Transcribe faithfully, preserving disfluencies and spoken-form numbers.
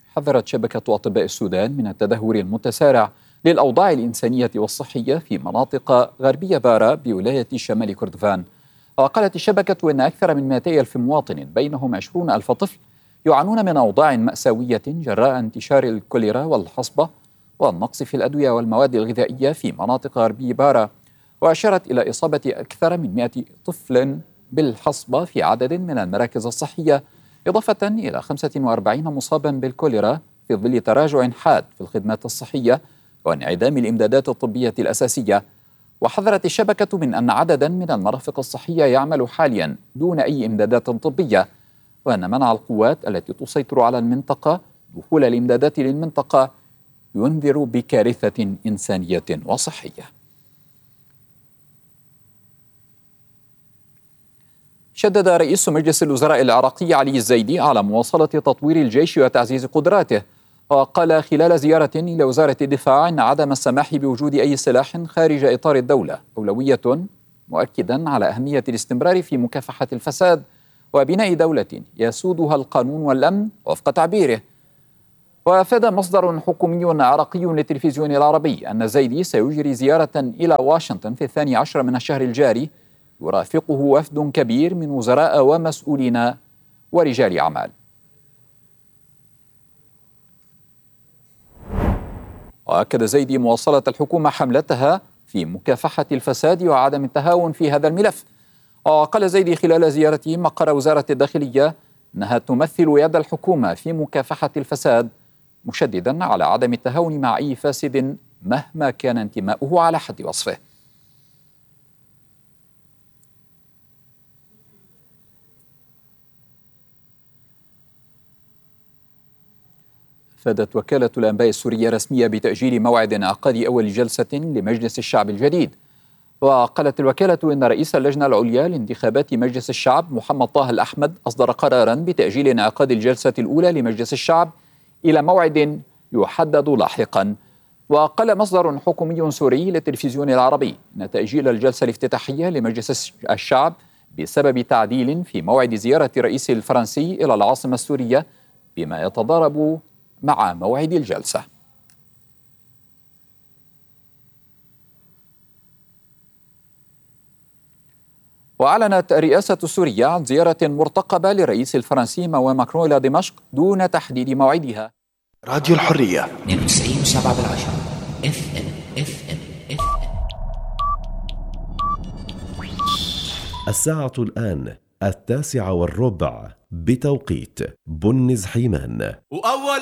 حذرت شبكة أطباء السودان من التدهور المتسارع للأوضاع الإنسانية والصحية في مناطق غربية بارا بولاية شمال كردفان. وقالت الشبكة إن أكثر من مئتي ألف مواطن بينهم عشرون ألف طفل يعانون من أوضاع مأساوية جراء انتشار الكوليرا والحصبة والنقص في الأدوية والمواد الغذائية في مناطق غربي بارا. وأشارت إلى إصابة أكثر من مئة طفل بالحصبة في عدد من المراكز الصحية، إضافة إلى خمسة وأربعين مصابا بالكوليرا في ظل تراجع حاد في الخدمات الصحية وانعدام الإمدادات الطبية الأساسية. وحذرت الشبكة من أن عددا من المرافق الصحية يعمل حاليا دون أي إمدادات طبية، وأن منع القوات التي تسيطر على المنطقة دخول الإمدادات للمنطقة ينذر بكارثة إنسانية وصحية. شدد رئيس مجلس الوزراء العراقي علي الزيدي على مواصلة تطوير الجيش وتعزيز قدراته، وقال خلال زيارة إلى وزارة الدفاع أن عدم السماح بوجود أي سلاح خارج إطار الدولة أولوية، مؤكدا على أهمية الاستمرار في مكافحة الفساد وبناء دولة يسودها القانون والأمن وفق تعبيره. وأفاد مصدر حكومي عراقي للتلفزيون العربي أن الزيدي سيجري زيارة إلى واشنطن في الثاني عشر من الشهر الجاري يرافقه وفد كبير من وزراء ومسؤولين ورجال أعمال. وأكد زيدي مواصلة الحكومة حملتها في مكافحة الفساد وعدم التهاون في هذا الملف. وقال زيدي خلال زيارته مقر وزارة الداخلية أنها تمثل يد الحكومة في مكافحة الفساد، مشددا على عدم التهاون مع أي فاسد مهما كان انتماؤه على حد وصفه. أفادت وكالة الأنباء السورية الرسمية بتأجيل موعد انعقاد أول جلسة لمجلس الشعب الجديد. وقالت الوكالة إن رئيس اللجنة العليا لانتخابات مجلس الشعب محمد طه الأحمد أصدر قراراً بتأجيل انعقاد الجلسة الأولى لمجلس الشعب إلى موعد يحدد لاحقاً. وقال مصدر حكومي سوري للتلفزيون العربي أن تأجيل الجلسة الافتتاحية لمجلس الشعب بسبب تعديل في موعد زيارة الرئيس الفرنسي إلى العاصمة السورية بما يتضارب مع موعد الجلسة. وأعلنت الرئاسة السورية عن زيارة مرتقبة للرئيس الفرنسي إيمانويل ماكرون إلى دمشق دون تحديد موعدها. راديو الحرية اثنين وتسعين وسبعة بالعشرة اف ام اف ام اف ام. الساعة الآن التاسعة والربع بتوقيت بنز حيمان. وأول